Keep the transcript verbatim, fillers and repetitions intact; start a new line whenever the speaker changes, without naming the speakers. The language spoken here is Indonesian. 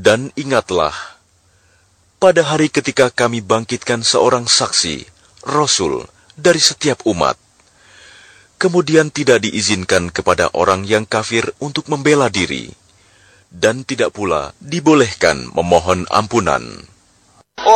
Dan ingatlah, pada hari ketika kami bangkitkan seorang saksi, Rasul, dari setiap umat, kemudian tidak diizinkan kepada orang yang kafir untuk membela diri, dan tidak pula dibolehkan memohon ampunan.